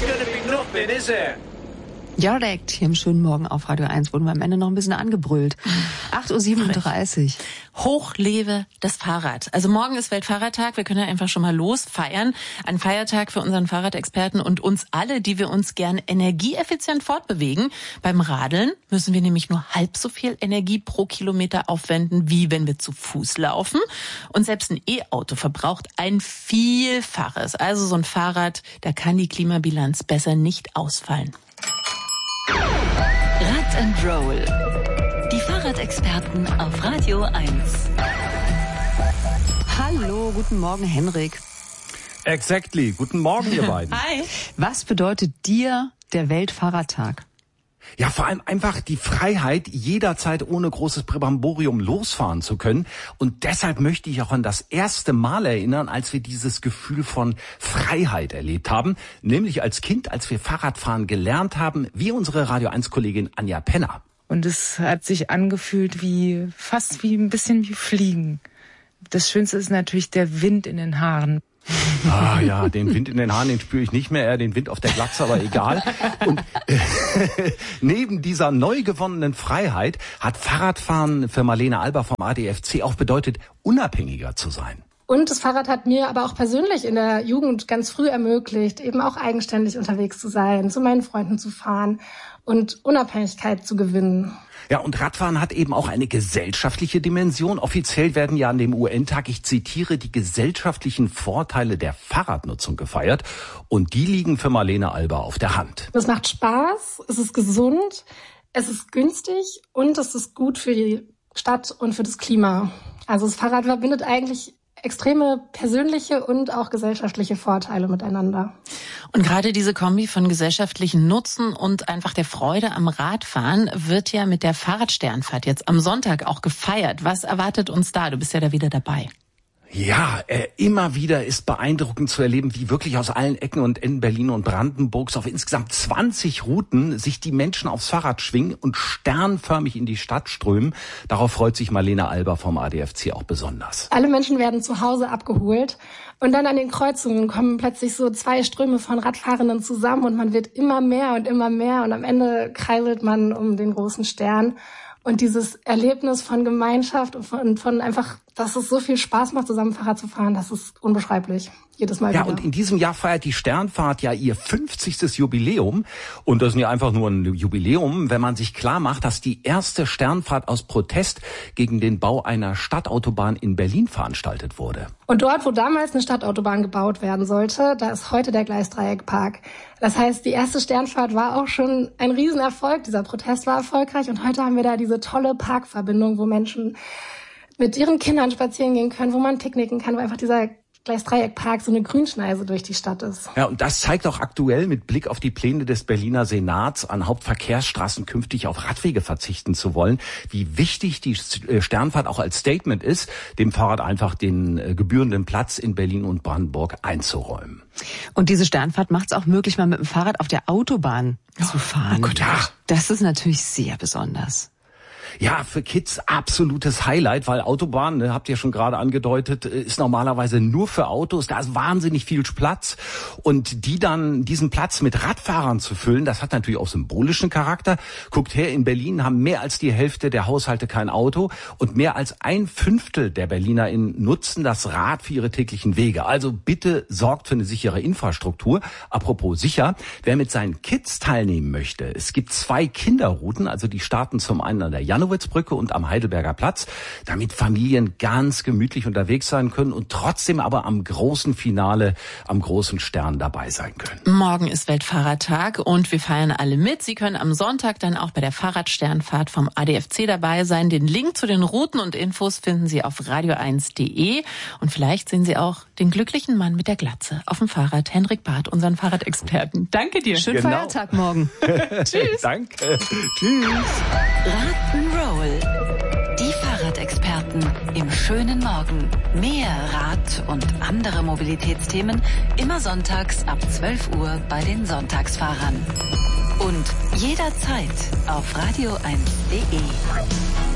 gonna be nothing, is it? Direkt hier im schönen Morgen auf Radio 1 wurden wir am Ende noch ein bisschen angebrüllt. 8:37 Uhr. Hoch lebe das Fahrrad. Also morgen ist Weltfahrradtag. Wir können ja einfach schon mal losfeiern. Ein Feiertag für unseren Fahrradexperten und uns alle, die wir uns gern energieeffizient fortbewegen. Beim Radeln müssen wir nämlich nur halb so viel Energie pro Kilometer aufwenden, wie wenn wir zu Fuß laufen. Und selbst ein E-Auto verbraucht ein Vielfaches. Also so ein Fahrrad, da kann die Klimabilanz besser nicht ausfallen. Rad and Roll. Die Fahrradexperten auf Radio 1. Hallo, guten Morgen, Henrik. Exactly. Guten Morgen, ihr beiden. Hi. Was bedeutet dir der Weltfahrradtag? Ja, vor allem einfach die Freiheit, jederzeit ohne großes Brimborium losfahren zu können. Und deshalb möchte ich auch an das erste Mal erinnern, als wir dieses Gefühl von Freiheit erlebt haben. Nämlich als Kind, als wir Fahrradfahren gelernt haben, wie unsere Radio 1-Kollegin Anja Penner. Und es hat sich angefühlt fast wie ein bisschen wie Fliegen. Das Schönste ist natürlich der Wind in den Haaren. Ah ja, den Wind in den Haaren, den spüre ich nicht mehr, eher den Wind auf der Glatze, aber egal. Und neben dieser neu gewonnenen Freiheit hat Fahrradfahren für Marlene Alber vom ADFC auch bedeutet, unabhängiger zu sein. Und das Fahrrad hat mir aber auch persönlich in der Jugend ganz früh ermöglicht, eben auch eigenständig unterwegs zu sein, zu meinen Freunden zu fahren und Unabhängigkeit zu gewinnen. Ja, und Radfahren hat eben auch eine gesellschaftliche Dimension. Offiziell werden ja an dem UN-Tag, ich zitiere, die gesellschaftlichen Vorteile der Fahrradnutzung gefeiert. Und die liegen für Marlene Alber auf der Hand. Es macht Spaß, es ist gesund, es ist günstig und es ist gut für die Stadt und für das Klima. Also das Fahrrad verbindet eigentlich extreme persönliche und auch gesellschaftliche Vorteile miteinander. Und gerade diese Kombi von gesellschaftlichen Nutzen und einfach der Freude am Radfahren wird ja mit der Fahrradsternfahrt jetzt am Sonntag auch gefeiert. Was erwartet uns da? Du bist ja da wieder dabei. Ja, immer wieder ist beeindruckend zu erleben, wie wirklich aus allen Ecken und Enden Berlin und Brandenburgs auf insgesamt 20 Routen sich die Menschen aufs Fahrrad schwingen und sternförmig in die Stadt strömen. Darauf freut sich Marlene Alber vom ADFC auch besonders. Alle Menschen werden zu Hause abgeholt und dann an den Kreuzungen kommen plötzlich so zwei Ströme von Radfahrenden zusammen und man wird immer mehr und am Ende kreiselt man um den großen Stern. Und dieses Erlebnis von Gemeinschaft und von einfach, dass es so viel Spaß macht, zusammen Fahrrad zu fahren, das ist unbeschreiblich. Jedes Mal wieder. Ja, und in diesem Jahr feiert die Sternfahrt ja ihr 50. Jubiläum. Und das ist ja einfach nur ein Jubiläum, wenn man sich klar macht, dass die erste Sternfahrt aus Protest gegen den Bau einer Stadtautobahn in Berlin veranstaltet wurde. Und dort, wo damals eine Stadtautobahn gebaut werden sollte, da ist heute der Gleisdreieckpark. Das heißt, die erste Sternfahrt war auch schon ein Riesenerfolg. Dieser Protest war erfolgreich und heute haben wir da diese tolle Parkverbindung, wo Menschen mit ihren Kindern spazieren gehen können, wo man picknicken kann, wo einfach dieser Gleisdreieckpark so eine Grünschneise durch die Stadt ist. Ja, und das zeigt auch aktuell mit Blick auf die Pläne des Berliner Senats, an Hauptverkehrsstraßen künftig auf Radwege verzichten zu wollen, wie wichtig die Sternfahrt auch als Statement ist, dem Fahrrad einfach den gebührenden Platz in Berlin und Brandenburg einzuräumen. Und diese Sternfahrt macht es auch möglich, mal mit dem Fahrrad auf der Autobahn zu fahren. Oh Gott, ja. Das ist natürlich sehr besonders. Ja, für Kids absolutes Highlight, weil Autobahn, habt ihr schon gerade angedeutet, ist normalerweise nur für Autos. Da ist wahnsinnig viel Platz. Und diesen Platz mit Radfahrern zu füllen, das hat natürlich auch symbolischen Charakter. Guckt her, in Berlin haben mehr als die Hälfte der Haushalte kein Auto und mehr als 1/5 der BerlinerInnen nutzen das Rad für ihre täglichen Wege. Also bitte sorgt für eine sichere Infrastruktur. Apropos sicher, wer mit seinen Kids teilnehmen möchte, es gibt 2 Kinderrouten, also die starten zum einen an der Janowitzbrücke und am Heidelberger Platz, damit Familien ganz gemütlich unterwegs sein können und trotzdem aber am großen Finale, am großen Stern dabei sein können. Morgen ist Weltfahrradtag und wir feiern alle mit. Sie können am Sonntag dann auch bei der Fahrradsternfahrt vom ADFC dabei sein. Den Link zu den Routen und Infos finden Sie auf radio1.de und vielleicht sehen Sie auch den glücklichen Mann mit der Glatze auf dem Fahrrad, Henrik Barth, unseren Fahrradexperten. Danke dir. Schönen Feiertag morgen. Tschüss. Danke. Tschüss. Rock'n'Roll. Die Fahrradexperten im schönen Morgen. Mehr Rad- und andere Mobilitätsthemen immer sonntags ab 12 Uhr bei den Sonntagsfahrern. Und jederzeit auf radio1.de.